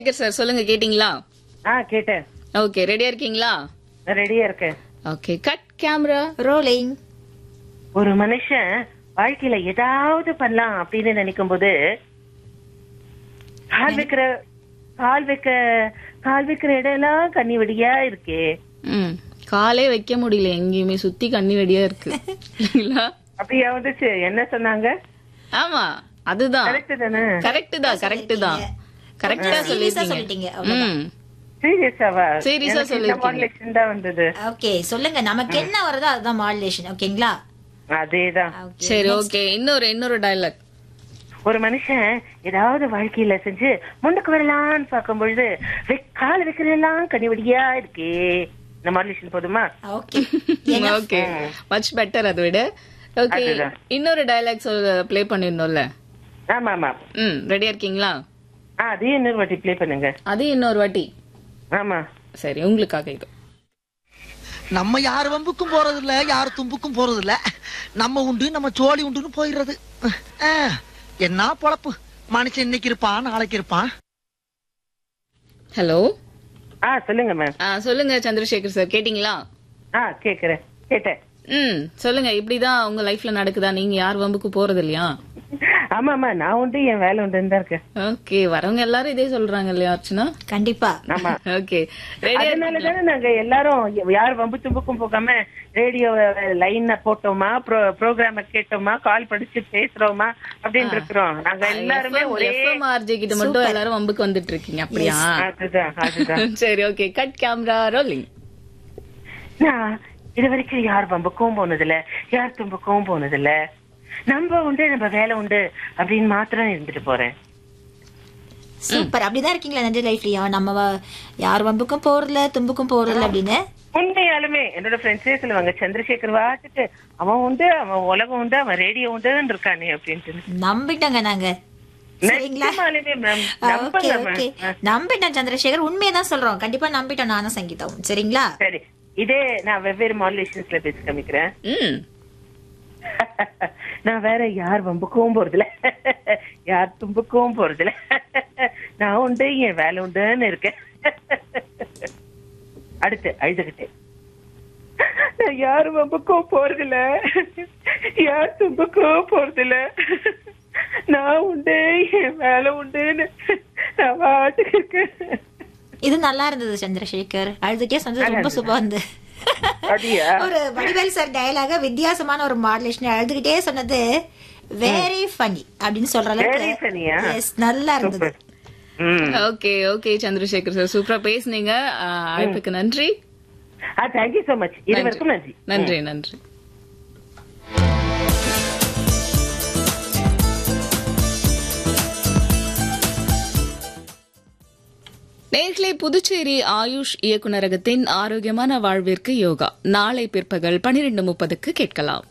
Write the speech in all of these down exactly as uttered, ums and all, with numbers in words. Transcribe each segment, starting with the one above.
Sir சொல்லுங்க, கேட்டீங்களா? ஆ கேட்டேன். ஓகே, ரெடியா இருக்கீங்களா? ரெடியா இருக்கேன். Okay, cut camera rolling. ஒரு மனுஷன் வாழ்க்கையில ஏதாவது பண்ணலாம் அப்படின்னு நினைக்கும் போது கால் வைக்கிற கால் வைக்க கால் வைக்கிற இடம் எல்லாம் கண்ணி வெடியா இருக்கே. ம் காலே வைக்க முடியல, எங்கேயுமே சுத்தி கண்ணி வெடியா இருக்கு. இல்லைங்களா? அப்படியா வந்துச்சு? என்ன சொன்னாங்க? ஆமா, அதுதான் கரெக்ட் தானே? கரெக்ட் தான் கரெக்ட் தான் கரெக்டா சொல்லிட்டீங்க. சொல்லிட்டீங்க. ம் சீரியஸாவா? சீரியஸா சொல்லிருக்கீங்க. மாடுலேஷன் தான் வந்தது. ஓகே, சொல்லுங்க. நமக்கு என்ன வருதோ அதுதான் மாடுலேஷன். ஓகேங்களா? அதேதான். Okay. சரி, ஓகே. இன்னொரு இன்னொரு டயலாக். ஒரு மனுஷன் ஏதாவது வாழ்க்கையில செஞ்சு முன்னுக்கு வரலான்னு பார்க்கும் பொழுது வெ- கால் வைக்கிறதெல்லாம் கனிவடியா இருக்கே. இந்த மாடுலேஷன் போதுமா? ஓகே. Okay, much better. அதை விட ஓகே, அதுதான். இன்னொரு டயலாக் சொல்ல ப்ளே பண்ணிருந்தோம்ல. ஆமா ஆமா. ம் ரெடியா இருக்கீங்களா? ஆ அதையும் இன்னொரு வாட்டி ப்ளே பண்ணுங்க. அது இன்னொரு வாட்டி. ஆமா. சரி, உங்களுக்காக இது. நம்ம யார் வம்புக்கும் போறது இல்ல, யார் தும்புக்கும் போறது இல்ல. நம்ம உண்டு, நம்ம சோழி உண்டுன்னு போயிடுறது. அஹ், என்ன பொழப்பு. மனுஷன் இன்னைக்கு இருப்பான், நாளைக்கு இருப்பான். ஹலோ. ஆ சொல்லுங்க மேம். ஆ சொல்லுங்க சந்திரசேகர் சார், கேட்டீங்களா? ஆ கேக்குறேன், கேட்டேன். ம் சொல்லுங்க, இப்படிதான் உங்க லைஃப்ல நடக்குதா? நீங்க யார் வம்புக்கு போறது இல்லையா? ஆமா ஆமா, நான் உண்டு என் வேலை உண்டுன்னு தான் இருக்கேன். ஓகே, வரவங்க எல்லாரும் இதே சொல்றாங்க இல்லையா அர்ச்சனா? கண்டிப்பா. ஆமா. ஓகே, ரெடியா அதனாலதானே நாங்க எல்லாரும் யார் வம்பு தும்புக்கும் போகாம ரேடியோ லைன் போட்டோமா, ப்ரோக்ராம கேட்டோமா, கால் படிச்சு பேசுறோமா அப்படின்னு இருக்கிறோம். நாங்க எல்லாருமே ஒரே எஃப்எம்ஆர்ஜே கிட்ட மட்டும் எல்லாரும் வம்புக்கு வந்துட்டு இருக்கீங்க, அப்படியா? அதுதான் அதுதான். சரி, ஓகே, கட் கேமரா ரோலிங். நான் இது வரைக்கும் யார் வம்புக்கும் போனதில்ல, யார் தும்புக்கும் போனதில்ல. நம்ம உண்டு நம்ம வேலை உண்டு அப்படின்னு மாத்திரம் இருந்துட்டு போறேன். சூப்பர். அப்படிதான் இருக்கீங்களா நெஞ்ச லைஃப்லயா? நம்ம வ- யார் வம்புக்கும் போறதில்ல, தும்புக்கும் போறதில்ல அப்படின்னு. உண்மையாலுமே என்னோட ஃப்ரெண்ட்ஸே சொல்லுவாங்க, சந்திரசேகர் வாட்டுட்டு அவன் உண்டு, அவன் உலகம் உண்டு, அவன் ரேடியோ உண்டுன்னு இருக்கானே அப்படின்ட்டு. நம்பிட்டோங்க நாங்க. சரிங்களா? நிஜமாலுமே ma'am, ஓகே நம்புங்க ஓகே, ma'am. நம்பிட்டோம் சந்திரசேகர். உண்மையதான் சொல்றோம். கண்டிப்பா நம்பிட்டோம் நானும் சங்கீதாவும். சரிங்களா? சரி, இதே நான் வெவ்வேறு மாடுலேஷன்ஸ்ல பேசி காமிக்கிறேன். ம் நான் வேற யார் வம்புக்கும் போறதில்ல, யார் தும்புக்கும் போறதில்ல. நான் உண்டு என் வேலை உண்டுன்னு இருக்கேன். அடுத்து அழுதுகிட்டே, நான் யார் வம்புக்கும் போறதில்ல, யார் தும்புக்கும் போறதில்ல. நான் உண்டு என் வேலை உண்டுன்னு நான் பாட்டுக்கு இருக்கேன். இது நல்லா இருந்தது சந்திரசேகர். அழுதுட்டே சொன்னது ரொம்ப சூப்பரா இருந்து. அப்படியா? ஒரு வடிவேல் சார் டயலாக வித்தியாசமான ஒரு மாடுலேஷன் அழுதுகிட்டே சொன்னது வெரி ஃபனி அப்படின்னு சொல்ற Very அளவுக்கு funny ஆ? yes, நல்லா இருந்தது. ம். ஓகே ஓகே சந்திரசேகர் சார், சூப்பரா பேசுனீங்க. ஆ, அழைப்புக்கு நன்றி. ஆ தேங்க்யூ சோ மச். இருவருக்கும் நன்றி. நன்றி நன்றி. நேர்களே, புதுச்சேரி ஆயுஷ் இயக்குநரகத்தின் ஆரோக்கியமான வாழ்விற்கு யோகா நாளை பிற்பகல் பனிரெண்டு முப்பதுக்கு கேட்கலாம்.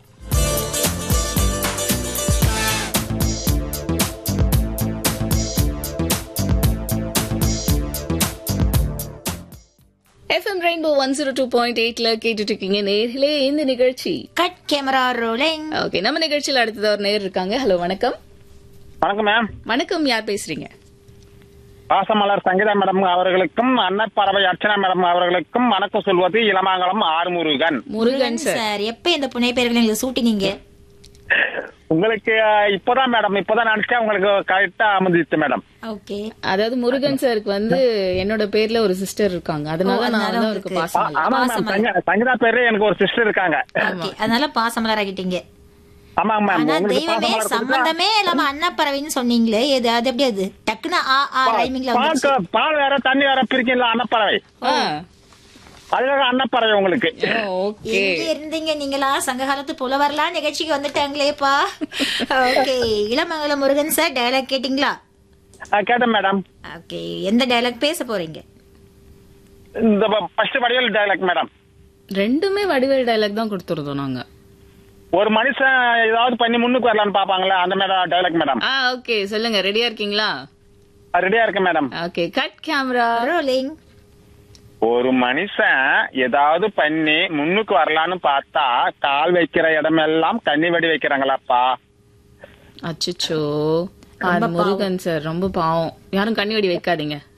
FM rainbow one zero two point எயிட்ல கேட்டுட்டு இருக்கீங்க நேர்களே இந்த நிகழ்ச்சி கட் கேமரா ரோலிங். ஓகே, நம்ம நிகழ்ச்சியில் அடுத்தது ஒரு நேர் இருக்காங்க. ஹலோ, வணக்கம். வணக்கம் மேம். வணக்கம், யார் பேசுறீங்க? பாசமலர் சங்கீதா மேடம் அவர்களுக்கும் அன்னப்பறவை அர்ச்சனா மேடம் அவர்களுக்கும் வணக்கம் சொல்வது Ilamangalam R Murugan. Murugan sir. Sir, எப்ப இந்த புனை பெயர்களை எங்களுக்கு சூட்டினீங்க? உங்களுக்கு அஹ், இப்போதான் மேடம், இப்போதான் நினைச்சேன், உங்களுக்கு கரெக்டா அமைஞ்சிச்சு மேடம். ஓகே. அதாவது முருகன் சாருக்கு வந்து என்னோட பேர்ல ஒரு சிஸ்டர் இருக்காங்க, அதனால ஓ, நான் அதனால வந்து அவருக்கு உங்களுக்கு. பாசம் இல்ல. ஆமா மேம், பாசமலர். சங்க- சங்கீதா பேரு எனக்கு ஒரு சிஸ்டர் இருக்காங்க. ஓகே, அதனால பாசமலர் ஆகிட்டீங்க. ஆமாங்க மேம். ஆனா உங்களுக்கு தெய்வமே பாசமலர் கொடுத்தா- சம்பந்தமே இல்லாம அன்னப்பறவைன்னு சொன்னீங்களே, இது அது எப்படி? அது டக்குன்னு ஆ ஆ ரைமிங்ல வந்துச்சு. பால் பால் வேற தண்ணி வேற பிரிக்கல அன்னப்பறவை. ஆ, அதுக்காக அன்னப்பறவை உங்களுக்கு. ஓகே. எங்க இருந்தீங்க நீங்களா? சங்ககாலத்து புலவர்லாம் நிகழ்ச்சிக்கு வந்துட்டாங்களேப்பா. Okay, Ilamangalam Murugan sir dialogue கேட்டீங்களா? அஹ், கேட்டேன் மேடம். ஓகே, எந்த டயலாக் பேச போறீங்க? இந்த ஃபர்ஸ்ட் வடிவல் டைலாக் மேடம். ரெண்டுமே வடிவேல் டயலாக் தான் கொடுத்துருந்தோம் நாங்க. ஒரு மனுஷன் ஏதாவது பண்ணி முன்னுக்கு வரலான்னு பாப்பாங்களே, அந்த மேடம் டைலாக் மேடம். ஆ ஓகே, சொல்லுங்க, ரெடியா இருக்கீங்களா? ரெடியா இருக்கேன் madam. Okay, cut camera rolling. ஒரு மனுஷன் ஏதாவது பண்ணி முன்னுக்கு வரலான்னு பார்த்தா கால் வைக்கிற இடமெல்லாம் கண்ணி வெடி வைக்கிறாங்களாப்பா. அச்சோ, அது முருகன் சார் ரொம்ப பாவம். யாரும் கண்ணி வெடி வைக்காதீங்க.